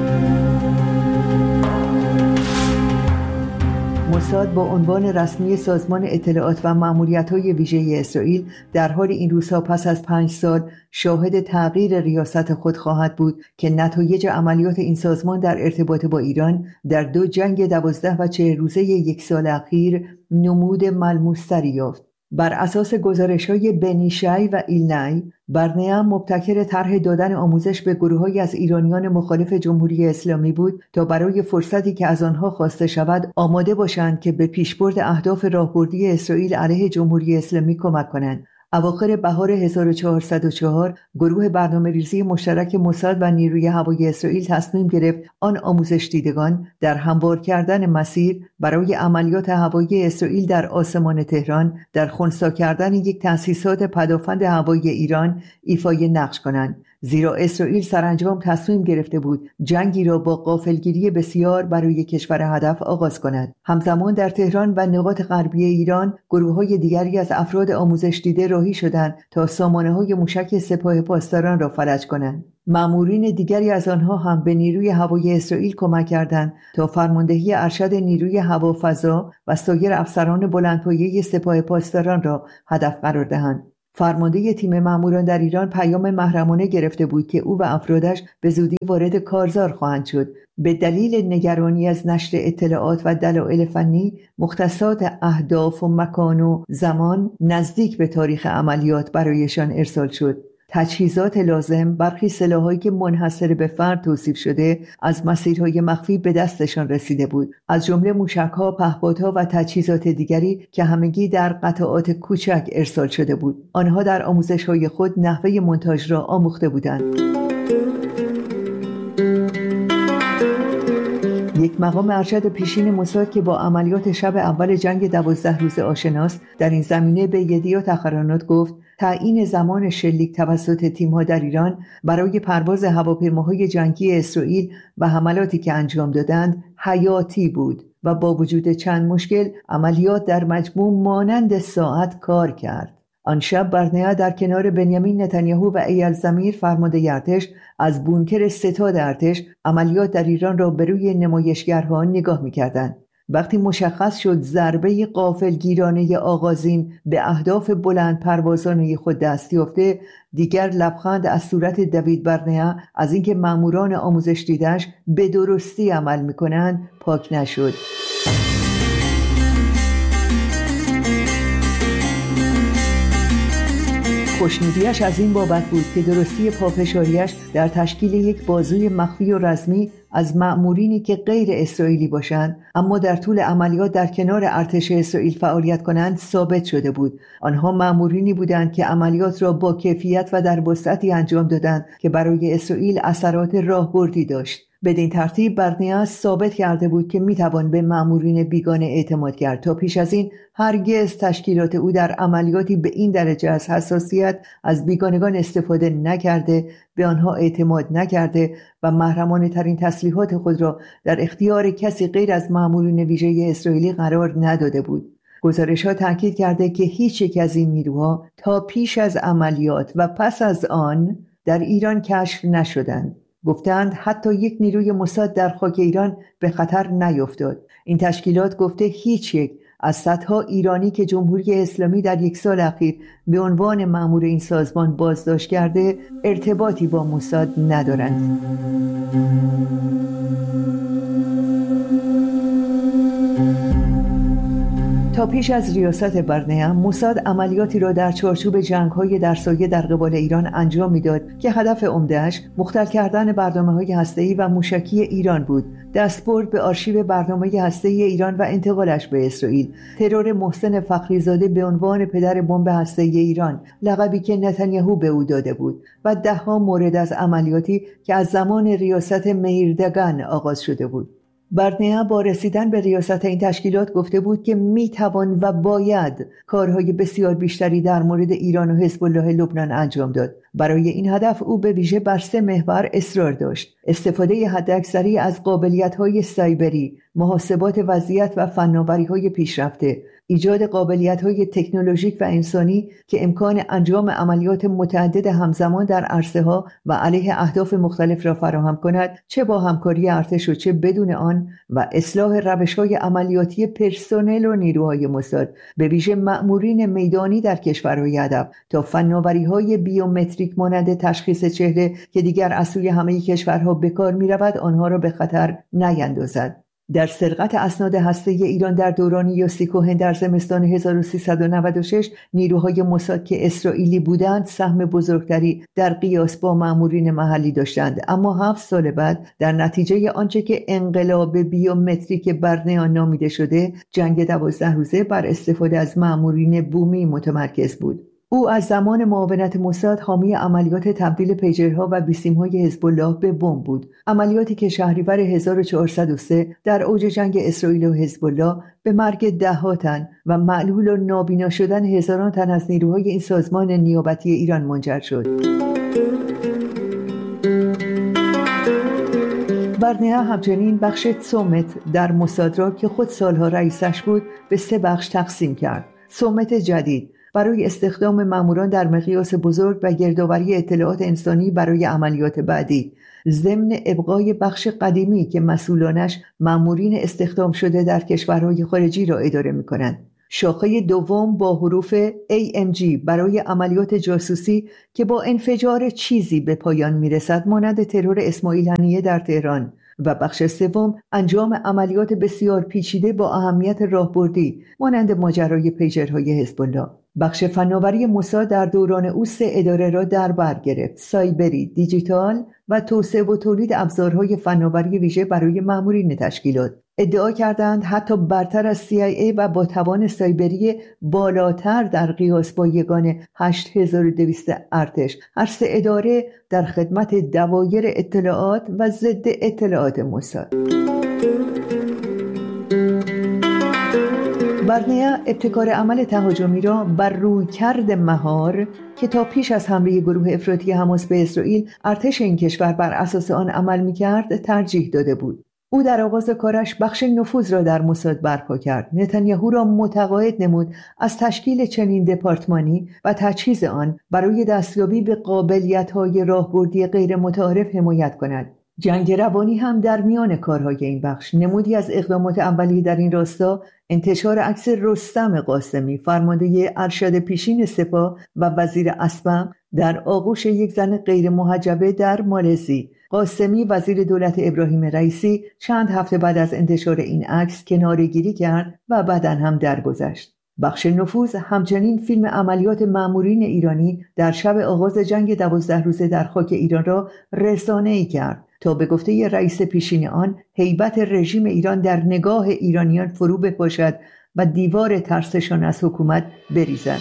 موساد با عنوان رسمی سازمان اطلاعات و مأموریت‌های ویژه اسرائیل در حال این روزها پس از 5 سال شاهد تغییر ریاست خود خواهد بود که نتایج عملیات این سازمان در ارتباط با ایران در 2 جنگ 12 و 40 روزه 1 سال اخیر نمود ملموس‌تری یافت. بر اساس گزارش‌های بن یشای و ایلنای، برنیا مبتکر طرح دادن آموزش به گروه‌هایی از ایرانیان مخالف جمهوری اسلامی بود تا برای فرصتی که از آنها خواسته شود آماده باشند که به پیشبرد اهداف راهبردی اسرائیل علیه جمهوری اسلامی کمک کنند. اواخر بهار 1404 گروه برنامه‌ریزی مشترک موساد و نیروی هوایی اسرائیل تصمیم گرفت آن آموزش دیدگان در هموار کردن مسیر برای عملیات هوایی اسرائیل در آسمان تهران در خنثی کردن یک تأسیسات پدافند هوایی ایران ایفای نقش کنند، زیرا اسرائیل سرانجام تصمیم گرفته بود جنگی را با غافلگیری بسیار برای کشور هدف آغاز کند. همزمان در تهران و نقاط غربی ایران گروه‌های دیگری از افراد آموزش دیده راهی شدند تا سامانه‌های موشک سپاه پاسداران را فلج کنند. مأمورین دیگری از آنها هم به نیروی هوایی اسرائیل کمک کردند تا فرماندهی ارشد نیروی هوافضا و سایر افسران بلندپایه سپاه پاسداران را هدف قرار دهند. فرمانده تیم مأموران در ایران پیام محرمانه گرفته بود که او و افرادش به زودی وارد کارزار خواهند شد. به دلیل نگرانی از نشر اطلاعات و دلایل فنی، مختصات اهداف و مکان و زمان نزدیک به تاریخ عملیات برایشان ارسال شد. تجهیزات لازم، برخی سلاح‌هایی که منحصر به فرد توصیف شده از مسیرهای مخفی به دستشان رسیده بود، از جمله موشک‌ها، پهپادها و تجهیزات دیگری که همگی در قطعات کوچک ارسال شده بود. آنها در آموزش‌های خود نحوه مونتاژ را آموخته بودند. یک مقام ارشد پیشین موساد که با عملیات شب اول جنگ 12 روزه آشناست، در این زمینه به یدیوت اخرونوت گفت تعیین زمان شلیک توسط تیم‌ها در ایران برای پرواز هواپیماهای جنگی اسرائیل و حملاتی که انجام دادند حیاتی بود و با وجود چند مشکل عملیات در مجموع مانند ساعت کار کرد. آن شب برنیا در کنار بنیامین نتانیاهو و ایل زمیر فرمانده ارتش از بونکر ستاد ارتش عملیات در ایران را به روی نمایشگرها نگاه می‌کردند. وقتی مشخص شد ضربه غافلگیرانه آغازین به اهداف بلند پروازانه خود دست یافته، دیگر لبخند از صورت دوید برنیا از اینکه ماموران آموزش دیدش به درستی عمل می‌کنند پاک نشد. خوشنودیش از این بابت بود که درستی پافشاریش در تشکیل یک بازوی مخفی و رزمی از مأمورینی که غیر اسرائیلی باشند اما در طول عملیات در کنار ارتش اسرائیل فعالیت کنند ثابت شده بود. آنها مأمورینی بودند که عملیات را با کیفیت و در وسعتی انجام دادند که برای اسرائیل اثرات راهبردی داشت. بدین ترتیب برنیا ثابت کرده بود که میتوان به مامورین بیگانه اعتماد کرد. تا پیش از این هرگز تشکیلات او در عملیاتی به این درجه از حساسیت از بیگانگان استفاده نکرده، به آنها اعتماد نکرده و محرمانه ترین تسلیحات خود را در اختیار کسی غیر از مامورین ویژه اسرائیلی قرار نداده بود. گزارش‌ها تاکید کرده که هیچ یک از این نیروها تا پیش از عملیات و پس از آن در ایران کشف نشدند. گفتند حتی یک نیروی موساد در خاک ایران به خطر نیفتاد. این تشکیلات گفته هیچ یک از صدها ایرانی که جمهوری اسلامی در یک سال اخیر به عنوان مأمور این سازمان بازداشت کرده ارتباطی با موساد ندارند. تا پیش از ریاست برنیا، موساد عملیاتی را در چارچوب جنگ‌های در سایه در قبال ایران انجام می‌داد که هدف عمده‌اش مختل کردن برنامه‌های هسته‌ای و موشکی ایران بود، دستبرد به آرشیو برنامه هسته‌ای ایران و انتقالش به اسرائیل، ترور محسن فخریزاده به عنوان پدر بمب هسته‌ای ایران، لقبی که نتانیاهو به او داده بود، و ده‌ها مورد از عملیاتی که از زمان ریاست میر دگان آغاز شده بود. برنیا با رسیدن به ریاست این تشکیلات گفته بود که میتوان و باید کارهای بسیار بیشتری در مورد ایران و حزب الله لبنان انجام داد. برای این هدف او به ویژه بر 3 محور اصرار داشت: استفاده حداکثری از قابلیت‌های سایبری، محاسبات وضعیت و فناوری‌های پیشرفته، ایجاد قابلیت‌های تکنولوژیک و انسانی که امکان انجام عملیات متعدد همزمان در عرصه‌ها و علیه اهداف مختلف را فراهم کند، چه با همکاری ارتش و چه بدون آن، و اصلاح روش‌های عملیاتی پرسنل و نیروهای موساد، به ویژه مأمورین میدانی در کشورهای هدف، تا فناوری‌های بیومتریک مانند تشخیص چهره که دیگر از سوی همه کشورها به کار می‌رود، آنها را به خطر نیندازد. در سرقت اسناد هسته‌ای ایران در دوران یوسی کوهن در زمستان 1396 نیروهای موساد که اسرائیلی بودند سهم بزرگتری در قیاس با مامورین محلی داشتند، اما 7 سال بعد در نتیجه آنچه که انقلاب بیومتریک برنیا نامیده شده، جنگ 12 روزه بر استفاده از مامورین بومی متمرکز بود. او از زمان معاونت موساد حامی عملیات تبدیل پیجرها و بیسیم‌های حزب الله به بمب بود، عملیاتی که شهریور 1403 در اوج جنگ اسرائیل و حزب الله به مرگ ده‌ها تن و معلول و نابینا شدن هزاران تن از نیروهای این سازمان نیابتی ایران منجر شد. برنیا همچنین بخش تسومت در موساد را که خود سالها رئیسش بود به 3 بخش تقسیم کرد. تسومت جدید برای استخدام ماموران در مقیاس بزرگ و گردآوری اطلاعات انسانی برای عملیات بعدی، ضمن ابقای بخش قدیمی که مسئولانش مامورین استخدام شده در کشورهای خارجی را اداره می‌کنند. شاخه دوم با حروف AMG برای عملیات جاسوسی که با انفجار چیزی به پایان می‌رسد، مانند ترور اسماعیل هنیه در تهران، و بخش سوم انجام عملیات بسیار پیچیده با اهمیت راهبردی مانند ماجرای پیجرهای حزب الله. بخش فناوری موساد در دوران او 3 اداره را در بر گرفت: سایبری، دیجیتال و توسعه و تولید ابزارهای فناوری ویژه برای مامورین تشکیلات. ادعا کردند حتی برتر از CIA و با توان سایبری بالاتر در قیاس با یگان 8200 ارتش، هر 3 اداره در خدمت دوایر اطلاعات و ضد اطلاعات موساد. برنیا ابتکار عمل تهاجمی را بر رویکرد مهار که تا پیش از حمله گروه افراطی حماس به اسرائیل ارتش این کشور بر اساس آن عمل می‌کرد ترجیح داده بود. او در آغاز کارش بخش نفوذ را در موساد برپا کرد. نتانیاهو را متقاعد نمود از تشکیل چنین دپارتمانی و تجهیز آن برای دستیابی به قابلیت‌های راهبردی غیر متعارف حمایت کند. جنگ روانی هم در میان کارهای این بخش. نمودی از اقدامات اولیه در این راستا انتشار عکس رستم قاسمی، فرمانده ارشد پیشین سپاه و وزیر اسبم، در آغوش یک زن غیر محجبه در مالزی. قاسمی وزیر دولت ابراهیم رئیسی چند هفته بعد از انتشار این عکس کناره‌گیری کرد و بعداً هم درگذشت. بخش نفوذ همچنین فیلم عملیات مامورین ایرانی در شب آغاز جنگ 12 روزه در خاک ایران را رسانه‌ای کرد تا به گفته رئیس پیشین آن هیبت رژیم ایران در نگاه ایرانیان فرو بپاشد و دیوار ترسشان از حکومت بریزد.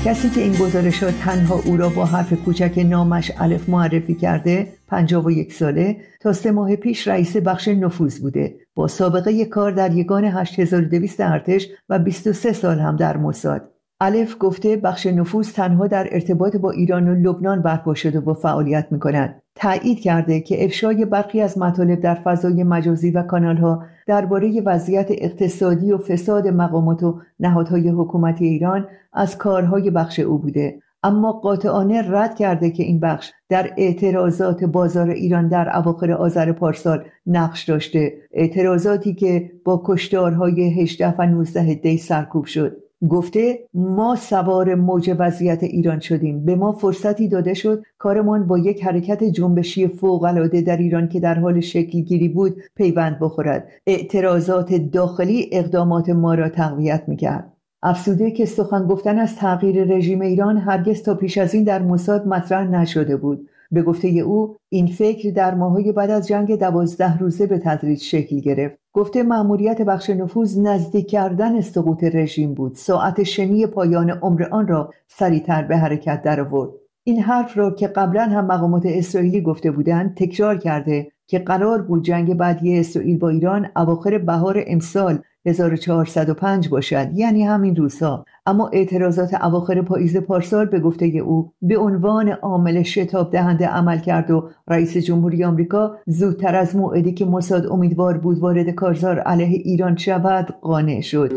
کسی که این گزارش ها تنها او را با حرف کوچک نامش الف معرفی کرده 51 ساله تا 3 ماه پیش رئیس بخش نفوذ بوده با سابقه کار در یگان 8200 ارتش و 23 سال هم در موساد. الف گفته بخش نفوذ تنها در ارتباط با ایران و لبنان برپا شده و فعالیت می‌کند. تأیید کرده که افشای برخی از مطالب در فضای مجازی و کانال‌ها درباره وضعیت اقتصادی و فساد مقامات و نهادهای حکومتی ایران از کارهای بخش او بوده، اما قاطعانه رد کرده که این بخش در اعتراضات بازار ایران در اواخر آذر پارسال نقش داشته، اعتراضاتی که با کشتارهای 18 و 19 دی سرکوب شد. گفته ما سوار موج وضعیت ایران شدیم، به ما فرصتی داده شد کارمان با یک حرکت جنبشی فوق‌العاده در ایران که در حال شکل گیری بود پیوند بخورد. اعتراضات داخلی اقدامات ما را تقویت می‌کرد. افزوده که سخن گفتن از تغییر رژیم ایران هرگز تا پیش از این در موساد مطرح نشده بود. به گفته او این فکر در ماه‌های بعد از جنگ 12 روزه به تدریج شکل گرفت. گفته مأموریت بخش نفوذ نزدیک کردن سقوط رژیم بود. ساعت شنی پایان عمر آن را سریعتر به حرکت درآورد. این حرف را که قبلا هم مقامات اسرائیلی گفته بودند تکرار کرده که قرار بود جنگ بعدی اسرائیل با ایران اواخر بهار امسال 1405 باشد، یعنی همین روزها. اما اعتراضات اواخر پاییز پارسال به گفته او به عنوان عامل شتاب دهنده عمل کرد و رئیس جمهوری آمریکا زودتر از موعدی که موساد امیدوار بود وارد کارزار علیه ایران شود قانع شد.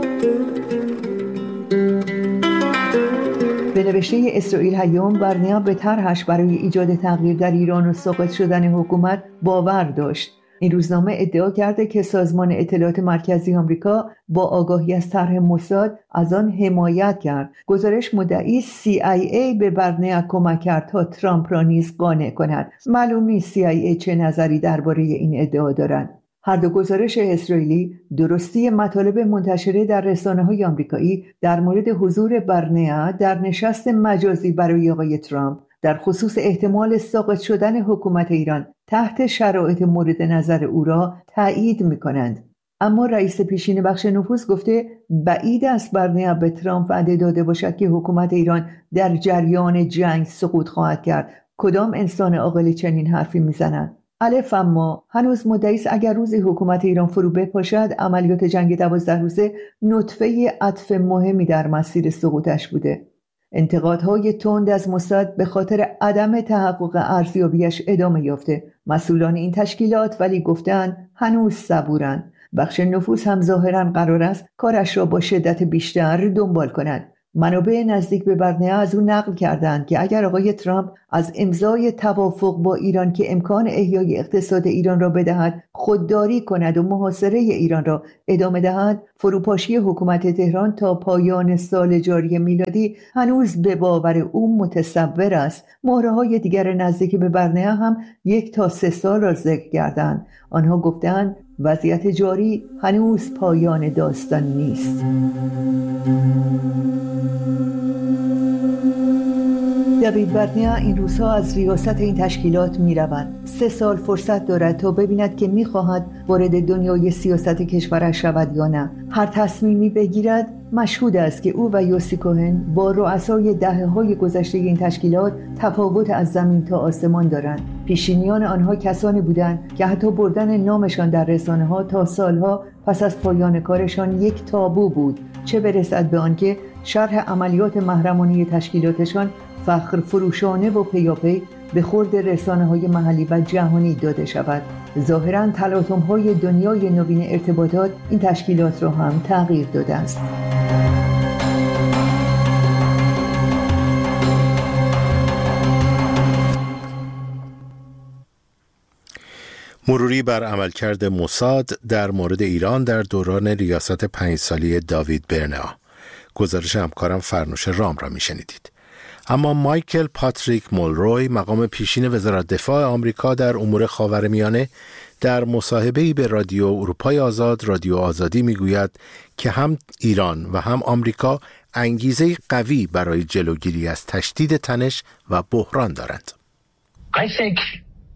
به نوشته اسرائیل هیوم، برنیا به طرحش برای ایجاد تغییر در ایران و ساقط شدن حکومت باور داشت. این روزنامه ادعا کرده که سازمان اطلاعات مرکزی آمریکا با آگاهی از طرح موساد از آن حمایت کرد. گزارش مدعی CIA به برنیا کمک کرد تا ترامپ را نیز قانع کند. معلوم نیست CIA چه نظری درباره این ادعا دارند. هر دو گزارش اسرائیلی درستی مطالب منتشره در رسانه‌های آمریکایی در مورد حضور برنیا در نشست مجازی برای آقای ترامپ در خصوص احتمال ساقط شدن حکومت ایران تحت شرایط مورد نظر او را تایید می‌کنند. اما رئیس پیشین بخش نفوذ گفته بعید است برنیا به ترامپ وعده داده باشد که حکومت ایران در جریان جنگ سقوط خواهد کرد. کدام انسان عاقلی چنین حرفی می‌زند؟ الف اما هنوز مدعی است اگر روزی حکومت ایران فرو بپاشد عملیات جنگ 12 روزه نطفه عطف مهمی در مسیر سقوطش بوده. انتقادهای تند از موساد به خاطر عدم تحقق ارزیابیش ادامه یافته. مسئولان این تشکیلات ولی گفتند هنوز صبورند. بخش نفوذ هم ظاهراً قرار است کارش را با شدت بیشتر دنبال کند. منابع نزدیک به برنیا از او نقل کردند که اگر آقای ترامپ از امضای توافق با ایران که امکان احیای اقتصاد ایران را بدهد خودداری کند و محاصره ایران را ادامه دهد، فروپاشی حکومت تهران تا پایان سال جاری میلادی هنوز به باور او متصور است. مهره‌های دیگر نزدیک به برنیا هم 1 تا 3 سال را ذکر کردند. آنها گفتند وضعیت جاری هنوز پایان داستان نیست. دیوید برنیا این روزها از ریاست این تشکیلات می روند. 3 سال فرصت دارد تا ببیند که می خواهد وارد دنیای سیاست کشورش شود یا نه. هر تصمیمی بگیرد مشهود است که او و یوسی کوهن با رؤسای دهه‌های گذشته این تشکیلات تفاوت از زمین تا آسمان دارند. پیشینیان آنها کسانی بودند که حتی بردن نامشان در رسانه‌ها تا سالها پس از پایان کارشان یک تابو بود، چه برسد به آنکه شرح عملیات محرمانه تشکیلاتشان فخر فروشانه و پیاپی به خورد رسانه‌های محلی و جهانی داده شود. ظاهراً تلاطم‌های دنیای نوین ارتباطات این تشکیلات را هم تغییر داده است. مروری بر عملکرد موساد در مورد ایران در دوران ریاست 5 سالی داوید برنیا. گزارش همکارم فرنوش رام را میشنیدید. اما مایکل پاتریک مولروی، مقام پیشین وزارت دفاع آمریکا در امور خاورمیانه، در مصاحبه‌ای به رادیو اروپای آزاد، رادیو آزادی میگوید که هم ایران و هم آمریکا انگیزه قوی برای جلوگیری از تشدید تنش و بحران دارند. I think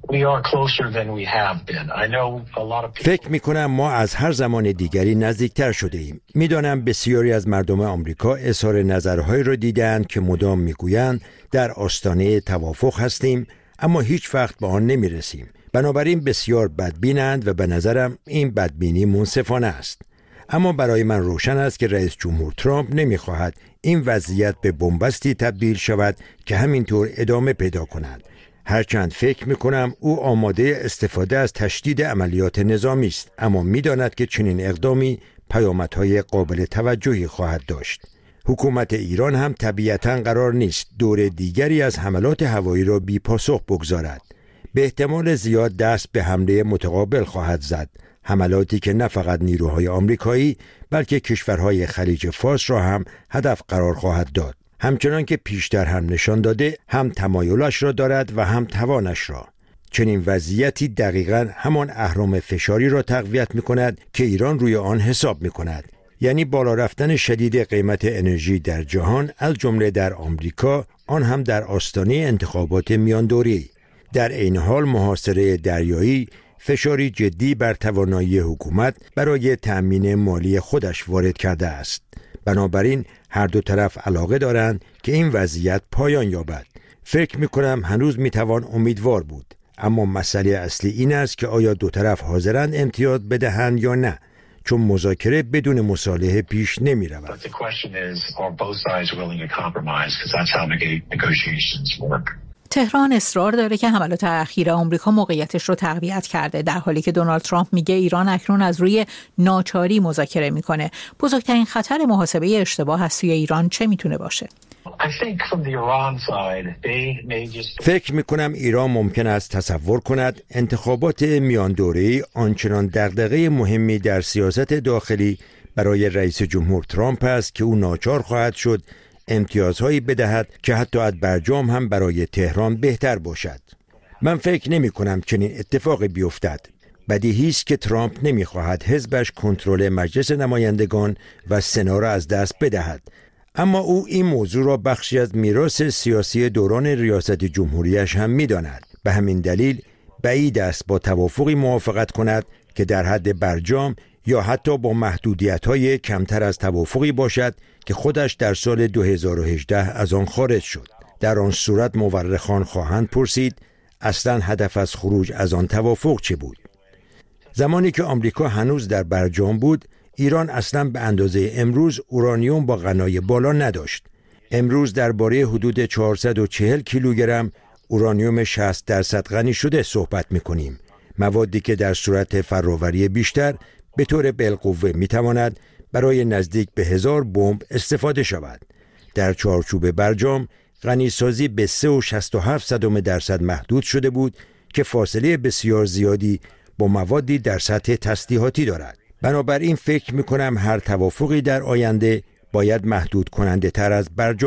فکر میکنم ما از هر زمان دیگری نزدیکتر شده ایم. میدانم بسیاری از مردم آمریکا اظهار نظرهایی را دیدند که مدام میگویند در آستانه توافق هستیم اما هیچ وقت به آن نمیرسیم. بنابراین بسیار بدبینند و به نظرم این بدبینی منصفانه است. اما برای من روشن است که رئیس جمهور ترامپ نمیخواهد این وضعیت به بنبستی تبدیل شود که همینطور ادامه پیدا کند. هرچند فکر میکنم او آماده استفاده از تشدید عملیات نظامی است، اما میداند که چنین اقدامی پیامدهای قابل توجهی خواهد داشت. حکومت ایران هم طبیعتاً قرار نیست دور دیگری از حملات هوایی را بی پاسخ بگذارد. به احتمال زیاد دست به حمله متقابل خواهد زد، حملاتی که نه فقط نیروهای آمریکایی بلکه کشورهای خلیج فارس را هم هدف قرار خواهد داد. همچنان که پیشتر هم نشان داده هم تمایلش را دارد و هم توانش را. چنین وضعیتی دقیقاً همان اهرم فشاری را تقویت می کند که ایران روی آن حساب می کند. یعنی بالا رفتن شدید قیمت انرژی در جهان از جمله در آمریکا، آن هم در آستانه انتخابات میاندوری. در این حال محاصره دریایی فشاری جدی بر توانایی حکومت برای تأمین مالی خودش وارد کرده است. بنابراین هر دو طرف علاقه دارند که این وضعیت پایان یابد. فکر می‌کنم هنوز میتوان امیدوار بود، اما مسئله اصلی این است که آیا دو طرف حاضرند امتیاز بدهند یا نه، چون مذاکره بدون مصالحه پیش نمی‌رود. تهران اصرار داره که حملات اخیر آمریکا موقعیتش رو تقویت کرده، در حالی که دونالد ترامپ میگه ایران اکنون از روی ناچاری مذاکره میکنه. بزرگترین خطر محاسبه اشتباه از سوی ایران چه میتونه باشه؟ فکر میکنم ایران ممکن است تصور کند انتخابات میان دوره‌ای آنچنان دغدغه مهمی در سیاست داخلی برای رئیس جمهور ترامپ است که او ناچار خواهد شد امتیازهایی بدهد که حتی از برجام هم برای تهران بهتر باشد. من فکر نمی کنم چنین اتفاقی بیفتد. بدیهی است که ترامپ نمیخواهد حزبش کنترل مجلس نمایندگان و سنا را از دست بدهد، اما او این موضوع را بخشی از میراث سیاسی دوران ریاست جمهوریش هم میداند. به همین دلیل بعید است با توافقی موافقت کند که در حد برجام یا حتی با محدودیت‌های کمتر از توافقی باشد که خودش در سال 2018 از آن خارج شد. در آن صورت مورخان خواهند پرسید اصلاً هدف از خروج از آن توافق چه بود؟ زمانی که آمریکا هنوز در برجام بود، ایران اصلاً به اندازه امروز اورانیوم با غنای بالا نداشت. امروز درباره حدود 440 کیلوگرم اورانیوم 60% غنی شده صحبت می‌کنیم. موادی که در صورت فرآوری بیشتر به طور بالقوه می‌تواند برای نزدیک به 1000 بمب استفاده شود. در چارچوب برجام غنیسازی به 3.67% محدود شده بود که فاصله بسیار زیادی با موادی در سطح تسلیحاتی دارد. بنابراین فکر می‌کنم هر توافقی در آینده باید محدود کننده تر از برجام